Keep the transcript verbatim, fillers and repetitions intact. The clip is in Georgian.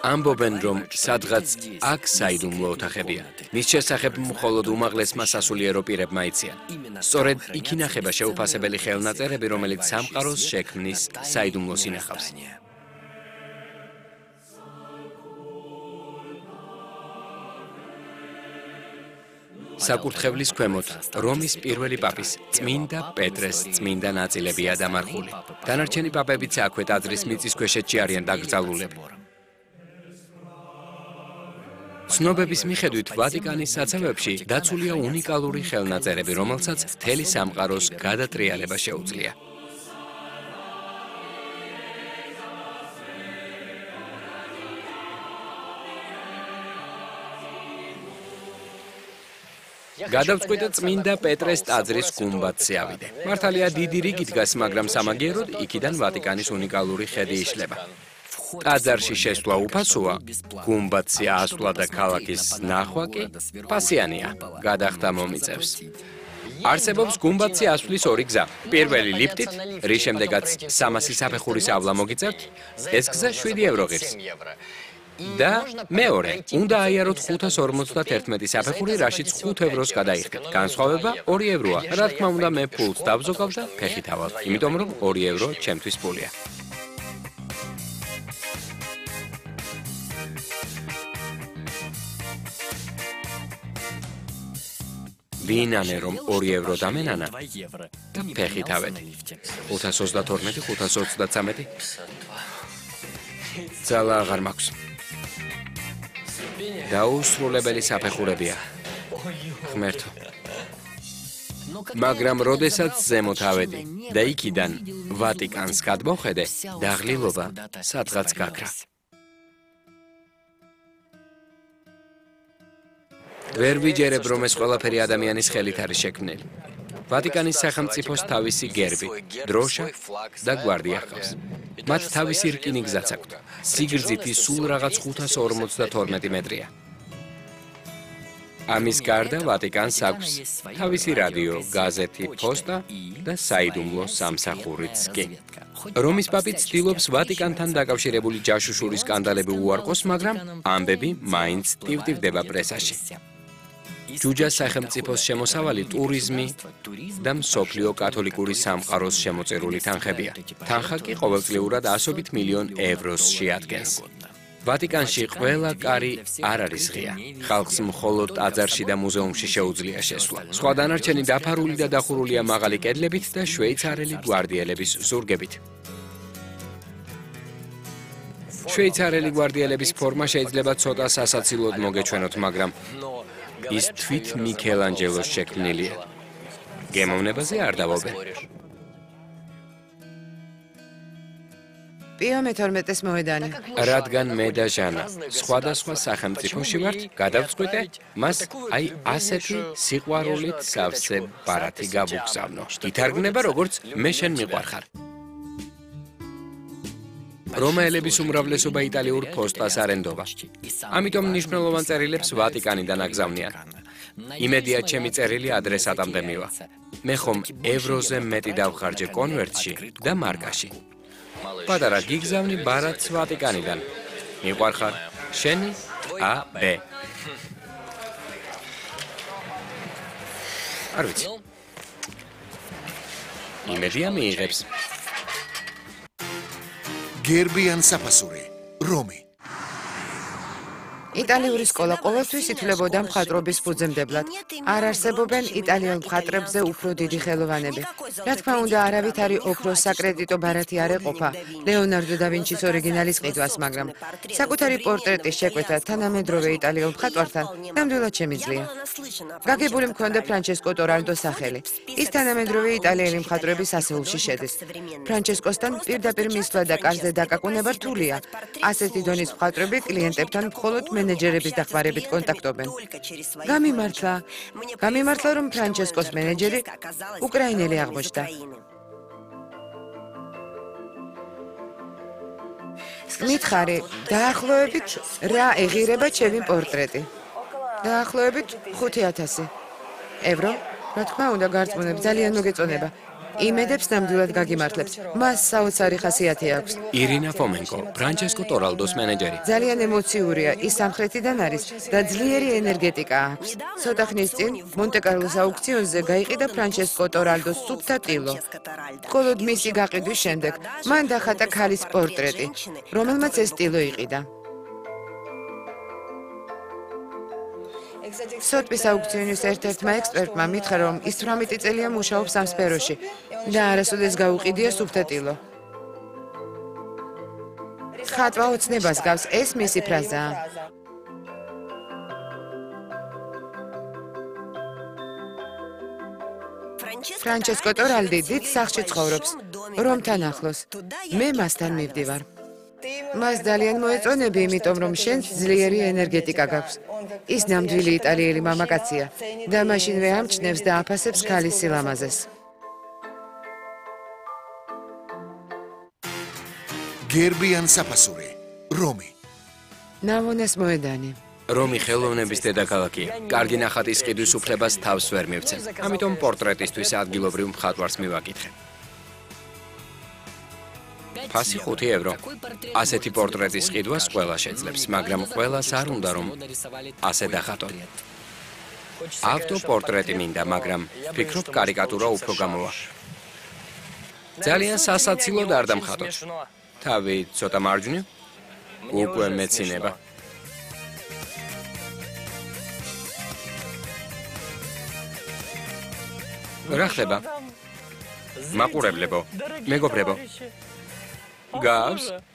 ამბობენ, რომ სადღაც აქ საიდუმლო ოთახებია. მის შესახებ მხოლოდ უმაღლესმა სასულიერო პირებმა იციან. სწორედ იქ ინახება შეუფასებელი ხელნაწერები, რომელიც სამყაროს შექმნის საიდუმლოს ინახავს. საკურთხევლის ქვემოთ რომის პირველი პაპის, წმინდა პეტრეს წმინდა ნაწილებია დამარხული. დანარჩენი პაპებიც აქვე ტაძრის მიწისქვეშეთში არიან დაკრძალულები. ცნობების მიხედვით ვატიკანის საცავებში დაცულია უნიკალური ხელნაწერები, რომელსაც მთელი სამყაროს გადატრიალება შეუძლია. გადავწყვიტე წმინდა პეტრეს ტაძრის გუმბათზე ავიდე. მართალია დიდი რიგი დგას, მაგრამ სამაგიეროდ იქიდან ვატიკანის უნიკალური ხედი იშლება. ტაძარში შესვლა უფასოა, გუმბათზე ასვლა და ქალაქის ნახვა კი პასიანია, გადახდა მომიწევს. არსებობს გუმბათზე ასვლის ორი გზა. პირველი ლიფტით, რის შემდეგაც სამასი საფეხურის ავლა მოგიწევთ, ეს გზა შვიდი ევრო ღირს. და მეორე, უნდა აიაროთ ხუთას ორმოცდაერთმეტი საფეხური, რაშიც ხუთ ევროს გადაიხდეთ. განსხვავება ორი ევროა. რა თქმა უნდა, მე ფულს დავზოგავ და ფეხით ავალ, იმიტომ რომ ორი ევრო ჩემთვის ფულია. ვინანე რომ ორი ევრო დამენანა და ფეხით ავედი. ხუთას ოცდათორმეტი, ხუთას ოცდათვრამეტი. ძალა აღარ მაქვს. დაუსრულებელი საფეხურებია. ღმერთო. მაგრამ როდესაც ზემოთ ავედი და იქიდან ვატიკანს გადმოვხედე, დაღლილობა სადღაც გაქრა. ვერ ვიჯერებ, რომ ეს ყველაფერი ადამიანის ხელით არის შექმნილი. ვატიკანის სახელმწიფოს თავისი გერბი, დროშა და გვარდია ჰყავს. მათ თავისი რკინი გზაც აქვთ. სიგრძით ის სულ რაღაც ხუთას ორმოცდათორმეტი მეტრია. ამის გარდა ვატიკანს აქვს თავისი რადიო, გაზეთი, ფოსტა და საიდუმლო სამსახურიც კი. რომის პაპი ცდილობს ვატიკანთან დაკავშირებული ჯაშუშური სკანდალები უარყოს, მაგრამ ამბები მაინც ტივტივდება პრესაში. ჯუჯას სახელმწიფოს შემოსავალი ტურიზმი და მსოფლიო კათოლიკური სამყაროს შემოწერული თანხებია. თანხა კი ყოველწლიურად ასობით მილიონ ევროს შეადგენს. ვატიკანში ყველა კარი არ არის ღია. ხალხს მხოლოდ ტაძარში და მუზეუმში შეუძლია შესვლა. სხვა დანარჩენი დაფარული და დახურულია მაღალი კედლებით და შვეიცარიელი გვარდიელების ზურგებით. შვეიცარიელი გვარდიელების ფორმა შეიძლება ცოტა სასაცილოდ მოგეჩვენოთ, მაგრამ ის თვით მიქელანჯელოს შექმნილია. გემოვნებაზე არ დავობენ. პიო მეთორმეტეს მოედანი. რადგან მე და ჟანა სხვადასხვა სახელმწიფოში ვართ, გადავწყვიტე მას აი ასეთი სიყვარულით სავსე ბარათი გავუგზავნო. ითარგმნება როგორც მე შენ მიყვარხარ. რომაელების უმრავლესობა იტალიურ ფოსტას არ ენდობა. ამიტომ მნიშვნელოვან წერილებს ვატიკანიდან აგზავნიან. იმედია ჩემი წერილი ადრესატამდე მივა. მე ხომ ევროზე მეტი დავხარჯე კონვერტში და მარკაში. პატარა გიგზავნი ბარათს ვატიკანიდან. მიყვარხარ, შენი ა ბ. არ ვიცი. იმედია მიიღებს. გერბიან საფასური, რომი. იტალიური სკოლა ყოველთვის ითვლებოდა მხატვრობის ფუძემდებლად. არ არსებობენ იტალიელ მხატვრებზე უფრო დიდი ხელოვანები. რა თქმა უნდა, არავითარი ოქროს საკრედიტო ბარათი არ ეყოფა ლეონარდო და ვინჩის ორიგინალის ყიდვას, მაგრამ საკუთარი პორტრეტის შეკვეთა თანამედროვე იტალიელ მხატვართან ნამდვილად შემიძლია. გაგებული მქონდა ფრანჩესკო ტორალდოს სახელი. ის თანამედროვე იტალიელი მხატვრების ასეულში შედის. ფრანჩესკოსთან პირდაპირ მისვლა და კარზე დაკაკუნება რთულია. ასეთი დონის მხატვრები კლიენტებთან მხოლოდ მენეჯერების დახმარებით კონტაქტობენ. გამიმართლა, გამიმართლა, რომ ფრანჩესკოს მენეჯერი უკრაინელი აღმოჩნდა. მითხარი, დაახლოებით რა ეღირება ჩემი პორტრეტი? დაახლოებით ხუთი ათასი ევრო. რა თქმა უნდა, გარწმუნებ, ძალიან მოგეწონება. იმედებს ნამდვილად გაგიმართლებს. მას საოცარი ხასიათი აქვს. ირინა ფომენკო, ფრანჩესკო ტორალდოს მენეჯერი. ძალიან ემოციურია, ის სამხრეთიდან არის და ძლიერი ენერგეტიკა აქვს. ცოტა ხნის წინ მონტე-კარლოს აუქციონზე გაიყიდა ფრანჩესკო ტორალდოს სუფთა ტილო. მხოლოდ მისი გაყიდვის შემდეგ მან დახატა ქალის პორტრეტი, რომელმაც ეს ტილო იყიდა. სოტბის აუქციონის ერთ-ერთმა ექსპერტმა მითხრა, რომ ის თვრამეტი წელია მუშაობს ამ სფეროში და არასოდეს გაუყიდია სუფთა ტილო. ხატვა ოცნებას გავს, ეს მისი ფრაზაა. ფრანჩესკო ტორალდი დიდ სახლში ცხოვრობს, რომთან ახლოს. მე მასთან მივდივარ. მას ძალიან მოეწონები, იმიტომ რომ შენს ძლიერი ენერგეტიკა გაქვს. ის ნამდვილი იტალიელი მამაკაცია და მაშინვე ამჩნევს და აფასებს ქალის სილამაზეს. გერბიან საფასური, რომი. ნავონეს მოედანი. რომი ხელოვნების დედაქალაქია. კარგი ნახატის ყიდვის უფლებას თავს ვერ მივცემ. ამიტომ პორტრეტისთვის ადგილობრივ მხატვარს მივაკითხე. ფასი ხუთი ევრო. ასეთი პორტრეტის ყიდვას ყველა შეძლებს, მაგრამ ყველას არ უნდა რომ ასე დახატონ. ავტოპორტრეტი მინდა, მაგრამ ვფიქრობ კარიკატურა უფრო გამოვა. ძალიან სასაცილოდ არ დამხატოთ. თავი ცოტა მარჯვნივ? უკვე მეცინება. რა ხდება? მაყურებლებო, მეგობრებო. გავს?